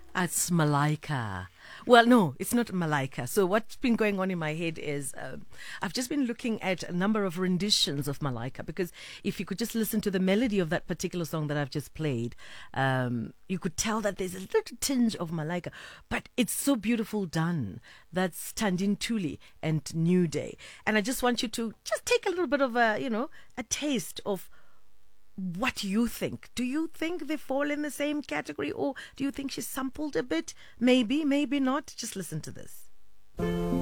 It's Malaika. Well, no, it's not Malaika. So what's been going on in my head is I've just been looking at a number of renditions of Malaika because if you could just listen to the melody of that particular song that I've just played, you could tell that there's a little tinge of Malaika, but it's so beautiful done. That's Tandin Tuli and New Day. And I just want you to just take a little bit of a taste of what you think. Do you think they fall in the same category, or do you think she sampled a bit? Maybe, maybe not. Just listen to this.